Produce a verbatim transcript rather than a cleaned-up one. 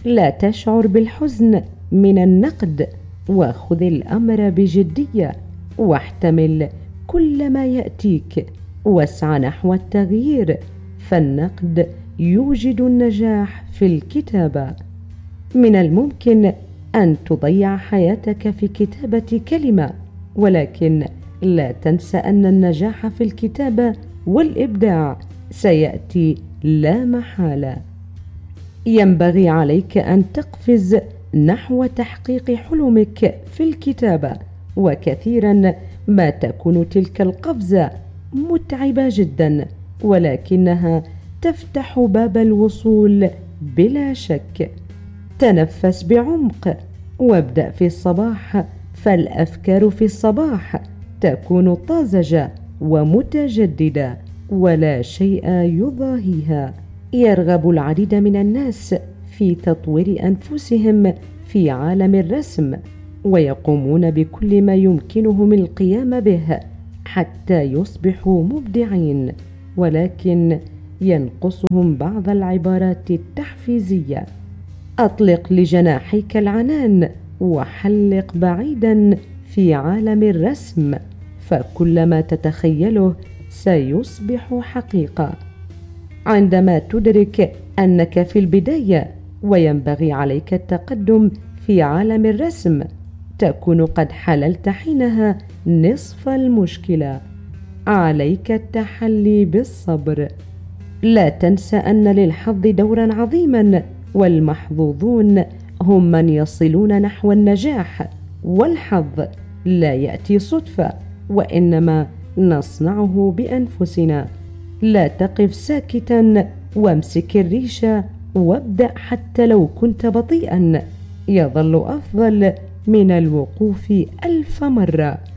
لا تشعر بالحزن من النقد، وخذ الأمر بجدية، واحتمل كل ما يأتيك، واسع نحو التغيير، فالنقد يوجد النجاح في الكتابة. من الممكن أن تضيع حياتك في كتابة كلمة، ولكن لا تنسى أن النجاح في الكتابة والإبداع سيأتي لا محالة. ينبغي عليك أن تقفز نحو تحقيق حلمك في الكتابة، وكثيرا ما تكون تلك القفزة متعبة جدا، ولكنها تفتح باب الوصول بلا شك. تنفس بعمق وابدأ في الصباح، فالأفكار في الصباح تكون طازجة ومتجددة ولا شيء يضاهيها. يرغب العديد من الناس في تطوير أنفسهم في عالم الرسم، ويقومون بكل ما يمكنهم القيام به حتى يصبحوا مبدعين، ولكن ينقصهم بعض العبارات التحفيزية. أطلق لجناحيك العنان وحلق بعيدا في عالم الرسم، فكل ما تتخيله سيصبح حقيقة. عندما تدرك أنك في البداية وينبغي عليك التقدم في عالم الرسم، تكون قد حللت حينها نصف المشكلة. عليك التحلي بالصبر. لا تنسى أن للحظ دورا عظيما، والمحظوظون هم من يصلون نحو النجاح، والحظ لا يأتي صدفة، وإنما نصنعه بأنفسنا. لا تقف ساكتا، وامسك الريشة وابدأ حتى لو كنت بطيئا، يظل أفضل من الوقوف ألف مرة.